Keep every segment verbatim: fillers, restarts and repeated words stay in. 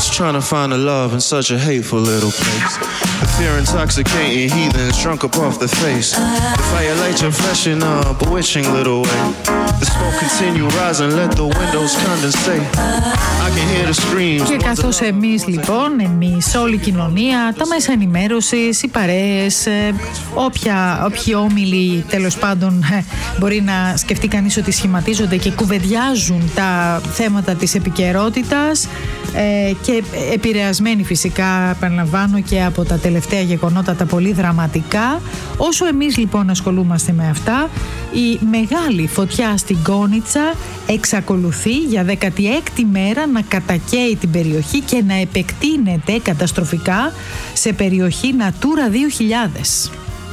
was trying to find a love in such a hateful little place. The fear intoxicating heathens drunk up off the face. The fire light your flesh in a bewitching little way. The smoke continue rising, let the windows condensate. I can hear the screams. Και καθώς εμείς λοιπόν, εμείς όλη η κοινωνία, τα μέσα ενημέρωσης, οι παρέες, όποια, όποιοι όμιλοι τέλος πάντων μπορεί να σκεφτεί κανείς ότι σχηματίζονται και κουβεντιάζουν τα θέματα της επικαιρότητας ε, και επηρεασμένοι φυσικά, επαναλαμβάνω, και από τα τελευταία γεγονότα τα πολύ δραματικά. Όσο εμείς λοιπόν ασχολούμαστε με αυτά, η μεγάλη φωτιά στην Κόνιτσα εξακολουθεί για δέκατη έκτη μέρα να κατακαίει την περιοχή και να επεκτείνεται καταστροφικά σε περιοχή Natura δύο χιλιάδες.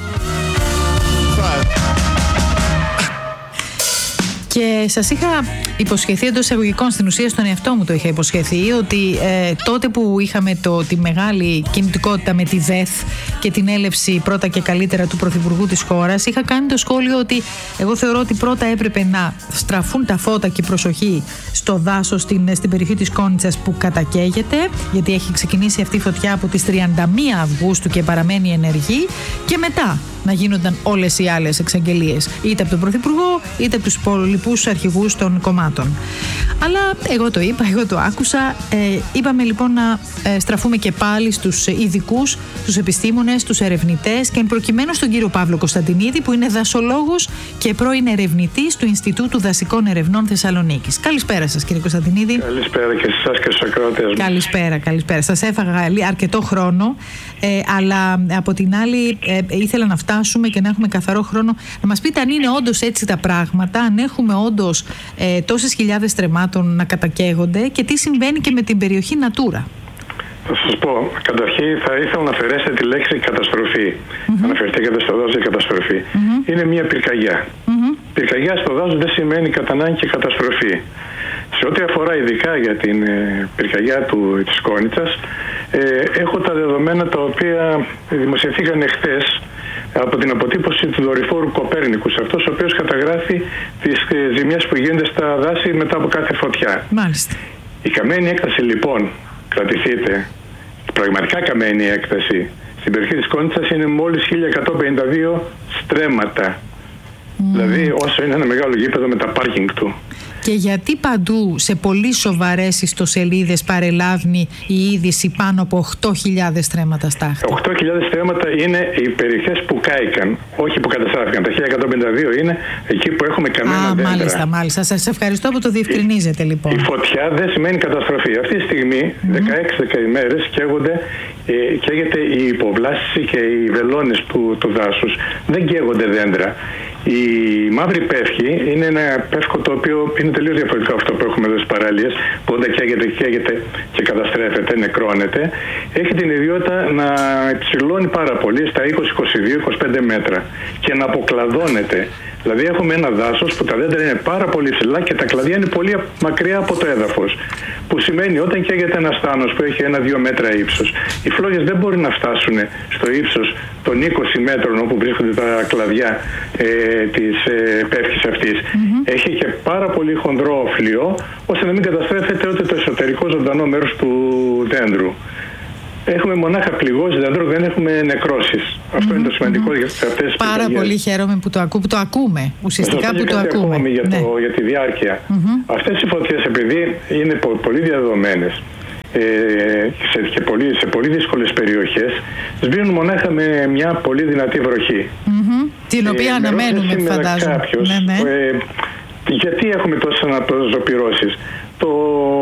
Και σας είχα υποσχεθεί εντός εισαγωγικών, στην ουσία στον εαυτό μου το είχα υποσχεθεί, ότι ε, τότε που είχαμε το, τη μεγάλη κινητικότητα με τη ΔΕΘ και την έλευση πρώτα και καλύτερα του Πρωθυπουργού της χώρας, είχα κάνει το σχόλιο ότι εγώ θεωρώ ότι πρώτα έπρεπε να στραφούν τα φώτα και η προσοχή στο δάσος στην, στην περιοχή της Κόνιτσας που κατακαίγεται, γιατί έχει ξεκινήσει αυτή η φωτιά από τις τριάντα μία Αυγούστου και παραμένει ενεργή, και μετά να γίνονταν όλες οι άλλες εξαγγελίες, είτε από τον Πρωθυπουργό είτε από τους υπόλοιπους αρχηγούς των κομμάτων. Αλλά εγώ το είπα, εγώ το άκουσα. Ε, είπαμε λοιπόν να ε, στραφούμε και πάλι στους ειδικούς, στους επιστήμονες, στους ερευνητές, και εν προκειμένου στον κύριο Παύλο Κωνσταντινίδη, που είναι δασολόγος και πρώην ερευνητής του Ινστιτούτου Δασικών Ερευνών Θεσσαλονίκης. Καλησπέρα σας, κύριε Κωνσταντινίδη. Καλησπέρα και σε εσάς και στους ακροατές. Καλησπέρα, καλησπέρα. Σας έφαγα αρκετό χρόνο, ε, αλλά από την άλλη ε, ήθελα να φτάσουμε και να έχουμε καθαρό χρόνο να μας πείτε αν είναι όντως έτσι τα πράγματα, αν έχουμε όντως ε, τόσες χιλιάδες τρεμάτων να κατακαίγονται και τι συμβαίνει και με την περιοχή Natura. Θα σας πω, καταρχήν θα ήθελα να αφαιρέσετε τη λέξη καταστροφή. Mm-hmm. Αναφερθήκατε στο δάσος για καταστροφή. Mm-hmm. Είναι μια πυρκαγιά. Mm-hmm. Πυρκαγιά στο δάσος δεν σημαίνει κατά ανάγκη και καταστροφή. Σε ό,τι αφορά ειδικά για την ε, πυρκαγιά του, της Κόνιτσας, ε, έχω τα δεδομένα τα οποία δημοσιευθήκαν εχθές από την αποτύπωση του δορυφόρου Κοπέρνικους, αυτός ο οποίος καταγράφει τις ε, ζημιές που γίνονται στα δάση μετά από κάθε φωτιά. Μάλιστα. Η καμένη έκταση λοιπόν, κρατηθείτε, πραγματικά καμένη έκταση στην περιοχή της Κόνιτσας είναι μόλις χίλια εκατόν πενήντα δύο στρέμματα. Mm. Δηλαδή όσο είναι ένα μεγάλο γήπεδο με τα πάρκινγκ του. Και γιατί παντού σε πολύ σοβαρές ιστοσελίδες παρελάβει η είδηση πάνω από οκτώ χιλιάδες στρέμματα στάχτη? οκτώ χιλιάδες στρέμματα είναι οι περιοχές που κάηκαν, όχι που καταστράφηκαν. Τα χίλια εκατόν πενήντα δύο είναι εκεί που έχουμε καμένα Α, δέντρα. Μάλιστα, μάλιστα. Σας ευχαριστώ που το διευκρινίζετε λοιπόν. Η φωτιά δεν σημαίνει καταστροφή. Αυτή τη στιγμή, mm-hmm. δεκαέξι δεκαημέρες, καίγονται, ε, καίγεται η υποβλάστηση και οι βελόνες του, του δάσους. Δεν καίγονται δέντρα. Η μαύρη πεύκη είναι ένα πεύκο το οποίο είναι τελείως διαφορετικό από αυτό που έχουμε εδώ στις παραλίες, που όταν καίγεται, καίγεται και καταστρέφεται, νεκρώνεται. Έχει την ιδιότητα να υψηλώνει πάρα πολύ στα είκοσι, είκοσι δύο, είκοσι πέντε μέτρα και να αποκλαδώνεται. Δηλαδή έχουμε ένα δάσος που τα δέντρα είναι πάρα πολύ ψηλά και τα κλαδιά είναι πολύ μακριά από το έδαφος. Που σημαίνει όταν καίγεται ένας θάμνος που έχει ένα-δύο μέτρα ύψος, οι φλόγες δεν μπορεί να φτάσουν στο ύψος των είκοσι μέτρων όπου βρίσκονται τα κλαδιά ε, της ε, πεύκης αυτής. Mm-hmm. Έχει και πάρα πολύ χονδρό φλοιό, ώστε να μην καταστρέφεται ούτε το εσωτερικό ζωντανό μέρος του δέντρου. Έχουμε μονάχα πληγώσεις δέντρου, δεν έχουμε νεκρώσεις. Αυτό mm-hmm. είναι το σημαντικό για αυτές τις Πάρα πυρκαγιές. Πολύ χαίρομαι που το, ακού, που το ακούμε. Ουσιαστικά που το ακούμε. Για, ναι. το, για τη διάρκεια. Mm-hmm. Αυτές οι φωτιές, επειδή είναι πολύ διαδεδομένες ε, σε, και πολύ, σε πολύ δύσκολες περιοχές, σβήνουν μονάχα με μια πολύ δυνατή βροχή. Mm-hmm. Την οποία ε, αναμένουμε, φαντάζομαι. Κάποιος, ναι, ναι. Ε, γιατί έχουμε τόσες αναπροζωπυρώσεις? Το...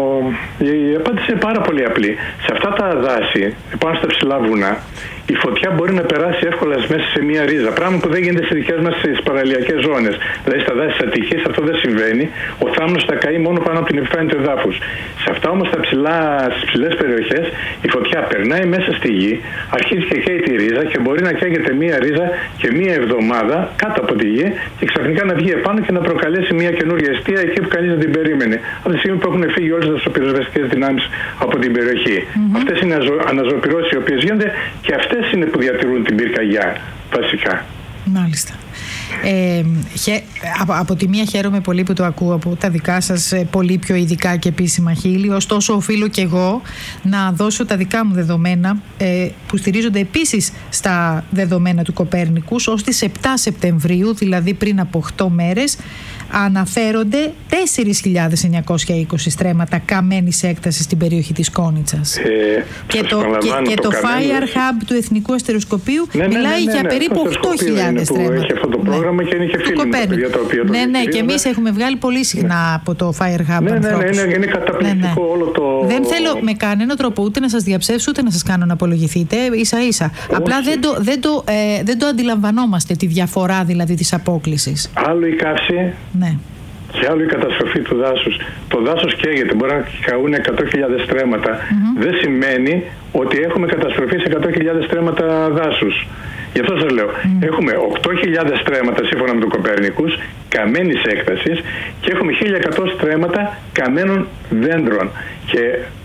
Η απάντηση είναι πάρα πολύ απλή. Σε αυτά τα δάση, πάνω στα ψηλά βουνά, η φωτιά μπορεί να περάσει εύκολα μέσα σε μία ρίζα. Πράγμα που δεν γίνεται στις δικές μας στις παραλιακές ζώνες. Δηλαδή στα δάση της Αττικής αυτό δεν συμβαίνει. Ο θάμνος θα καεί μόνο πάνω από την επιφάνεια του εδάφους. Σε αυτά όμως τα ψηλά, στις ψηλές περιοχές, η φωτιά περνάει μέσα στη γη, αρχίζει και καίει τη ρίζα και μπορεί να καίγεται μία ρίζα και μία εβδομάδα κάτω από τη γη και ξαφνικά να βγει επάνω και να προκαλέσει μία καινούργια αιστεία εκεί που κανείς δεν την περίμενε. Από τη στιγμή που έχουν φύγει όλες τις πυροσβεστικές δυνάμεις από την περιοχή. Mm-hmm. Αυτές είναι αναζωπυρώσεις οι οποίες γίνονται και αυτές είναι που διατηρούν την πυρκαγιά βασικά. Μάλιστα. Ε, χε, από, από τη μία χαίρομαι πολύ που το ακούω από τα δικά σας πολύ πιο ειδικά και επίσημα χείλη, ωστόσο οφείλω και εγώ να δώσω τα δικά μου δεδομένα ε, που στηρίζονται επίσης στα δεδομένα του Κοπέρνικους, ως τις επτά Σεπτεμβρίου, δηλαδή πριν από οκτώ μέρες, αναφέρονται τέσσερις χιλιάδες εννιακόσια είκοσι στρέμματα καμένης έκτασης στην περιοχή της Κόνιτσας. Ε, και το, και, και το, το Fire Hub του Εθνικού Αστεροσκοπείου ναι, ναι, μιλάει ναι, ναι, ναι, για περίπου οκτώ χιλιάδες στρέμματα. Έχει αυτό το πρόγραμμα ναι. και είναι και φίλοι μου παιδιά τα οποία το Ναι, ναι, και εμείς έχουμε βγάλει πολύ συχνά ναι. από το Fire Hub. Ναι, ναι, ναι, ναι, είναι καταπληκτικό ναι, ναι. όλο το... Δεν θέλω με κανένα τρόπο ούτε να σας διαψεύσω ούτε να σας κάνω να απολογηθείτε, ίσα ίσα. Απλά δεν το, δεν, το, ε, δεν το αντιλαμβανόμαστε τη διαφορά δηλαδή της απόκλησης. Άλλο η καύση. Ναι. Και άλλο η καταστροφή του δάσους. Το δάσος καίγεται, μπορεί να καούν εκατό χιλιάδες στρέμματα. Mm-hmm. Δεν σημαίνει ότι έχουμε καταστροφή σε εκατό χιλιάδες στρέμματα δάσους. Γι' αυτό σας λέω, mm. έχουμε οκτώ χιλιάδες στρέμματα σύμφωνα με τον Κοπέρνικους καμένης έκτασης και έχουμε χίλια εκατό στρέμματα καμένων δέντρων. Και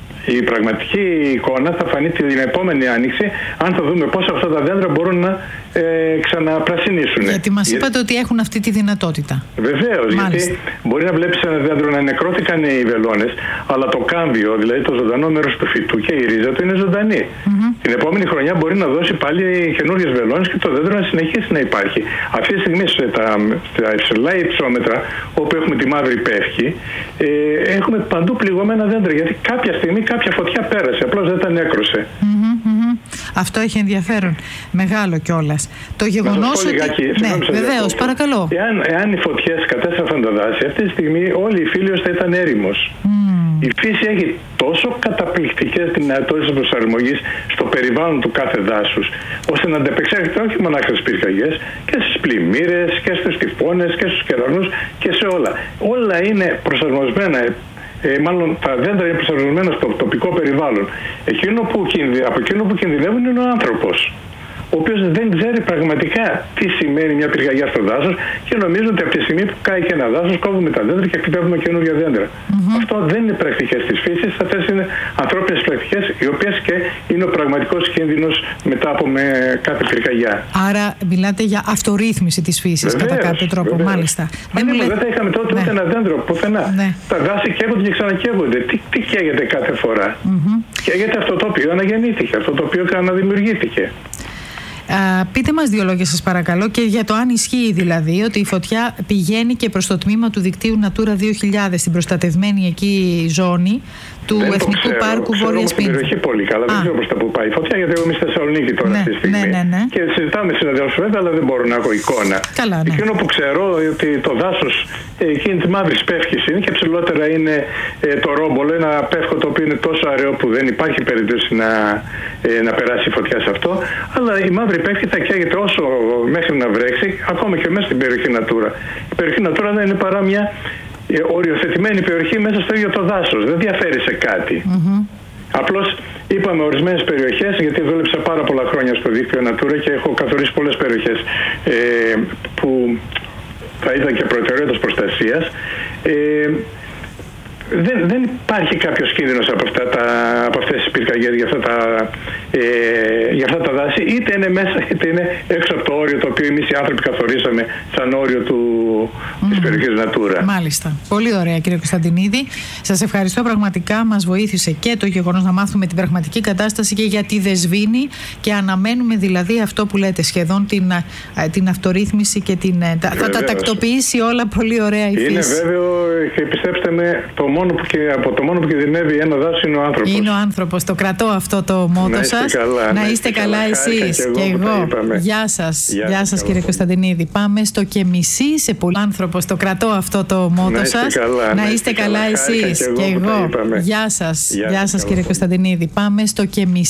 η πραγματική εικόνα θα φανεί την επόμενη άνοιξη αν θα δούμε πώς αυτά τα δέντρα μπορούν να ε, ξαναπρασινίσουν. Γιατί μας Για... είπατε ότι έχουν αυτή τη δυνατότητα. Βεβαίως, γιατί μπορεί να βλέπεις ένα δέντρο να νεκρώθηκαν οι βελόνες, αλλά το κάμβιο, δηλαδή το ζωντανό μέρος του φυτού και η ρίζα του είναι ζωντανή. Mm-hmm. Την επόμενη χρονιά μπορεί να δώσει πάλι καινούριες βελόνες και το δέντρο να συνεχίσει να υπάρχει. Αυτή τη στιγμή στα, στα υψηλά υψόμετρα, όπου έχουμε τη μαύρη πεύκη, ε, έχουμε παντού πληγωμένα δέντρα, γιατί κάποια στιγμή κάποια φωτιά πέρασε, απλώς δεν τα νέκρωσε. Mm-hmm, mm-hmm. Αυτό έχει ενδιαφέρον. Μεγάλο κιόλας. Το γεγονός ότι... Λιγάκι, ναι, βεβαίως, παρακαλώ. Εάν, εάν οι φωτιές κατέστρεφαν τα δάση, αυτή τη στιγμή όλη η Φίλιος θα ήταν έρημος. Mm. Η φύση έχει τόσο καταπληκτικές δυνατότητες προσαρμογής στο περιβάλλον του κάθε δάσους, ώστε να αντεπεξέρχεται όχι μονάχα στις πυρκαγιές, και στις πλημμύρες, και στους τυφώνες, και στους κερανούς και σε όλα. Όλα είναι προσαρμοσμένα. Ε, μάλλον τα δέντρα είναι προσαρμοσμένα στο τοπικό περιβάλλον. Εκείνο που κινδυ... Από εκείνο που κινδυνεύουν είναι ο άνθρωπος, ο οποίος δεν ξέρει πραγματικά τι σημαίνει μια πυρκαγιά στο δάσος και νομίζουν ότι από τη στιγμή που κάει και ένα δάσος κόβουμε τα δέντρα και κτυπεύουμε καινούργια δέντρα. Mm-hmm. Αυτό δεν είναι πρακτικές της φύσης, αυτές είναι ανθρώπινες πρακτικές, οι οποίες και είναι ο πραγματικός κίνδυνος μετά από με κάθε πυρκαγιά. Άρα μιλάτε για αυτορύθμιση της φύσης κατά κάποιο τρόπο, βεβαίως. Μάλιστα. Δεν, δεν, δεν θα είχαμε τότε ναι. ούτε ένα δέντρο πουθενά. Ναι. Τα δάση καίγονται και ξανακαίγονται. Τι, τι καίγεται κάθε φορά. Mm-hmm. Καίγεται αυτό το οποίο αναγεννήθηκε, αυτό το οποίο αναδημιουργήθηκε. Uh, πείτε μας δύο λόγια σας παρακαλώ και για το αν ισχύει δηλαδή ότι η φωτιά πηγαίνει και προς το τμήμα του δικτύου Natura δύο χιλιάδες στην προστατευμένη εκεί ζώνη του δεν Εθνικού ξέρω, Πάρκου Βόρειας Πίνθου. Δεν περιοχή πολύ καλά, δεν ξέρω προς τα που πάει η φωτιά, γιατί εγώ είμαι στη Θεσσαλονίκη τώρα ναι, αυτή τη στιγμή ναι, ναι, ναι. και συζητάμε συναδέλφους βέβαια, αλλά δεν μπορώ να έχω εικόνα. Καλά, ναι. Εκείνο που ξέρω ότι το δάσος εκείνη τη μαύρη πεύκης είναι και ψηλότερα είναι ε, το ρόμπολο, ένα πεύκο το οποίο είναι τόσο αραιό που δεν υπάρχει περίπτωση να, ε, να περάσει η φωτιά σε αυτό, αλλά η μαύρη πεύκη θα καίγεται όσο μέχρι να βρέξει, ακόμα και μέσα στην περιοχή Natura. Η περιοχή Natura δεν είναι παρά μια οριοθετημένη περιοχή μέσα στο ίδιο το δάσος. Δεν διαφέρει σε κάτι. Mm-hmm. Απλώς είπαμε ορισμένες περιοχές, γιατί δούλεψα πάρα πολλά χρόνια στο δίκτυο Natura και έχω καθορίσει πολλές περιοχές ε, που θα ήταν και προτεραιότητας προστασίας. Ε, Δεν, δεν υπάρχει κάποιος κίνδυνος από, αυτά τα, από αυτές τις πυρκαγιές για αυτά, τα, ε, για αυτά τα δάση, είτε είναι μέσα είτε είναι έξω από το όριο το οποίο εμείς οι άνθρωποι καθορίσαμε σαν όριο του, mm. της περιοχής Natura. Μάλιστα. Πολύ ωραία κύριε Κωνσταντινίδη. Σας ευχαριστώ πραγματικά. Μας βοήθησε και το γεγονός να μάθουμε την πραγματική κατάσταση και γιατί δεν σβήνει και αναμένουμε δηλαδή αυτό που λέτε σχεδόν την, την αυτορύθμιση και την, τα, θα τα τακτοποιήσει όλα πολύ ωραία η φύση. Είναι βέβαιο και πιστέψτε με, το μόνο που, από το μόνο που κινδυνεύει ένα δάσος είναι ο άνθρωπος. Είναι ο άνθρωπος. Το κρατώ αυτό το μότο σας. Καλά, να είστε καλά, καλά εσείς και εγώ. Και εγώ. Γεια σας. Γεια, Γεια σας κύριε Κωνσταντινίδη. Πάμε στο και μισή σε πολύ άνθρωπος. Το κρατώ αυτό το μότο σας. Καλά, να είστε καλά, καλά εσείς και εγώ. Και εγώ. Γεια σας. Γεια, Γεια σας κύριε Κωνσταντινίδη. Πάμε στο και μισή.